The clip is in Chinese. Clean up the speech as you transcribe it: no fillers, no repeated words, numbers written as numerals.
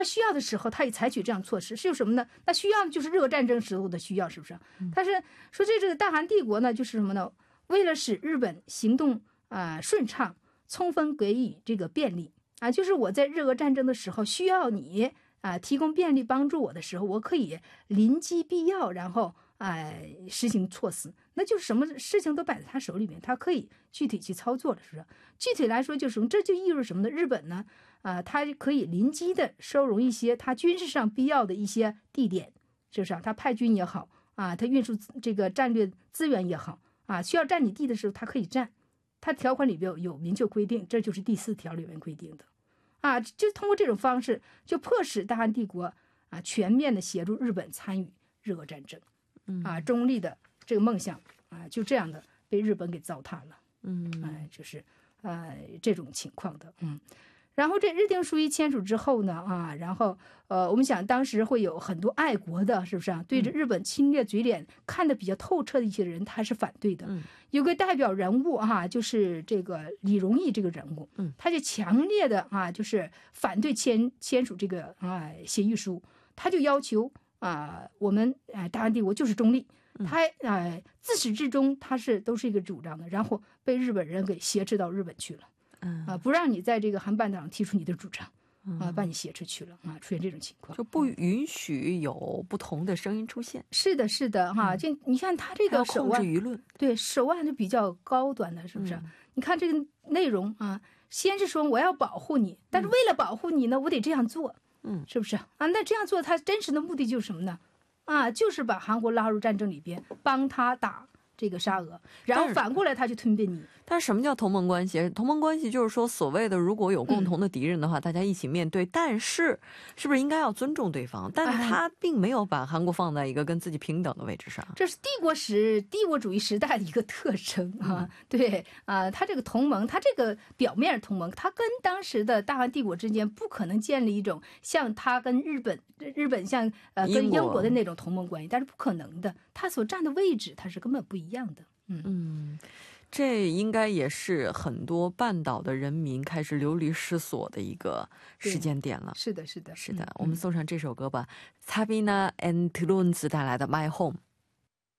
需要的时候他也采取这样措施，是有什么呢？那需要的就是日俄战争时候的需要，是不是？他是说这个大韩帝国呢，就是什么呢？为了使日本行动顺畅，充分给予这个便利就是我在日俄战争的时候需要你提供便利帮助我的时候，我可以临机必要，然后实行措施，那就是什么事情都摆在他手里面，他可以具体去操作了，是不是？具体来说就是什么？这就意味着什么呢？日本呢，他可以临机的收容一些他军事上必要的一些地点，是不是他派军也好他运输这个战略资源也好需要占你地的时候，他可以占。他条款里边有明确规定，这就是第4条里面规定的就通过这种方式，就迫使大韩帝国全面的协助日本参与日俄战争。中立的这个梦想就这样的被日本给糟蹋了。就是这种情况的。然后这日定书一签署之后呢然后我们想当时会有很多爱国的，是不是对着日本侵略嘴脸看得比较透彻的一些人，他是反对的。有个代表人物就是这个李荣义这个人物，他就强烈的就是反对签署这个协议书，他就要求我们大韩帝国就是中立，他自始至终他都是一个主张的，然后被日本人给挟持到日本去了。不让你在这个韩半岛上提出你的主张把你挟持去了出现这种情况， 就不允许有不同的声音出现。 是的是的就你看他这个手腕， 控制舆论， 对，手腕就比较高端的，是不是？你看这个内容先是说我要保护你，但是为了保护你呢，我得这样做，是不是那这样做他真实的目的就是什么呢？就是把韩国拉入战争里边，帮他打这个沙俄，然后反过来他去吞并你。 但是什么叫同盟关系？同盟关系就是说所谓的如果有共同的敌人的话，大家一起面对，但是是不是应该要尊重对方？但他并没有把韩国放在一个跟自己平等的位置上。 这是帝国主义时代的一个特征对他这个同盟，他这个表面同盟，他跟当时的大韩帝国之间不可能建立一种像他跟日本像跟英国的那种同盟关系，但是不可能的，他所占的位置他是根本不一样的。 这应该也是很多半岛的人民开始流离失所的一个时间点了。 是的是的是的。 我们送上这首歌吧，Sabina and Trunz带来的 My Home。